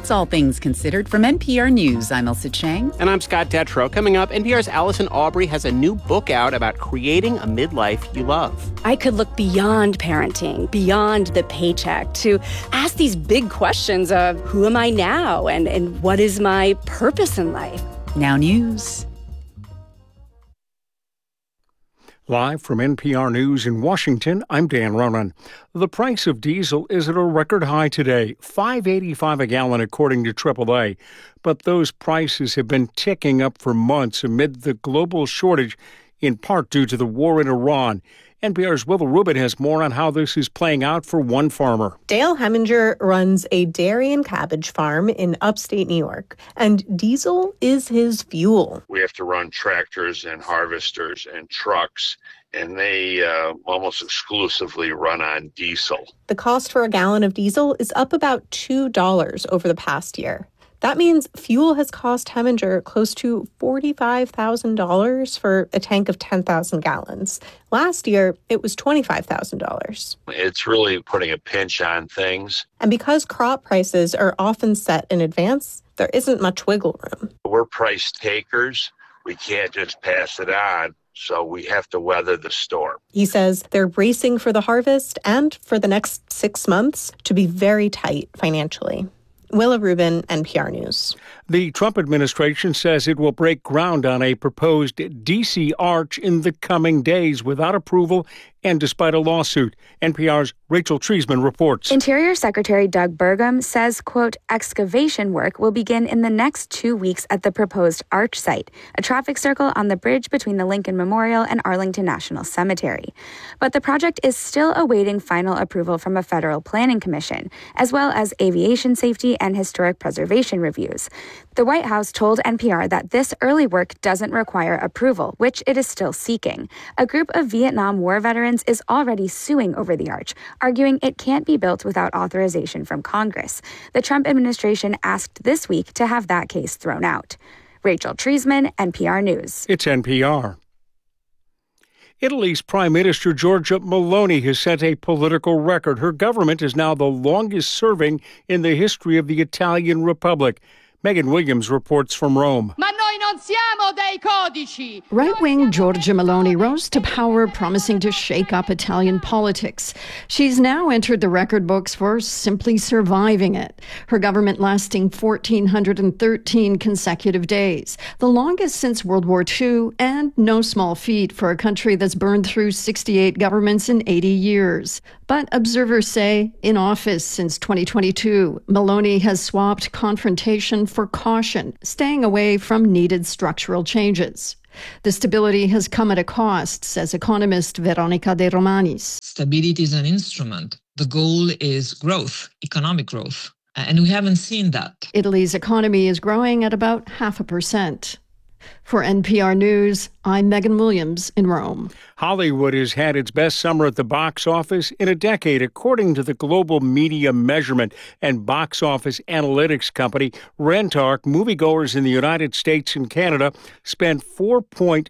That's All Things Considered from NPR News. I'm Elsa Chang. And I'm Scott Detrow. Coming up, NPR's Allison Aubrey has a new book out about creating a midlife you love. I could look beyond parenting, beyond the paycheck, to ask these big questions of who am I now and what is my purpose in life? Now News. Live from NPR News in Washington, I'm Dan Ronan. The price of diesel is at a record high today, $5.85 a gallon according to AAA. But those prices have been ticking up for months amid the global shortage, in part due to the war in Iran. NPR's Willa Rubin has more on how this is playing out for one farmer. Dale Heminger runs a dairy and cabbage farm in upstate New York, and diesel is his fuel. We have to run tractors and harvesters and trucks, and they almost exclusively run on diesel. The cost for a gallon of diesel is up about $2 over the past year. That means fuel has cost Heminger close to $45,000 for a tank of 10,000 gallons. Last year, it was $25,000. It's really putting a pinch on things. And because crop prices are often set in advance, there isn't much wiggle room. We're price takers. We can't just pass it on, so we have to weather the storm. He says they're racing for the harvest and for the next 6 months to be very tight financially. Willa Rubin, NPR News. The Trump administration says it will break ground on a proposed D.C. arch in the coming days without approval and despite a lawsuit. NPR's Rachel Treisman reports. Interior Secretary Doug Burgum says, quote, excavation work will begin in the next 2 weeks at the proposed arch site, a traffic circle on the bridge between the Lincoln Memorial and Arlington National Cemetery. But the project is still awaiting final approval from a federal planning commission, as well as aviation safety and historic preservation reviews. The White House told NPR that this early work doesn't require approval, which it is still seeking. A group of Vietnam War veterans is already suing over the arch, arguing it can't be built without authorization from Congress. The Trump administration asked this week to have that case thrown out. Rachel Treisman, NPR News. It's NPR. Italy's Prime Minister Giorgia Meloni has set a political record. Her government is now the longest serving in the history of the Italian Republic. Megan Williams reports from Rome. Right-wing Giorgia Meloni rose to power, promising to shake up Italian politics. She's now entered the record books for simply surviving it. Her government lasting 1,413 consecutive days, the longest since World War II, and no small feat for a country that's burned through 68 governments in 80 years. But observers say, in office since 2022, Meloni has swapped confrontation for caution, staying away from needed structural changes. The stability has come at a cost, says economist Veronica De Romanis. Stability is an instrument. The goal is growth, economic growth, and we haven't seen that. Italy's economy is growing at about 0.5%. For NPR News, I'm Megan Williams in Rome. Hollywood has had its best summer at the box office in a decade, according to the global media measurement and box office analytics company Rentarc. Moviegoers in the United States and Canada spent $4.2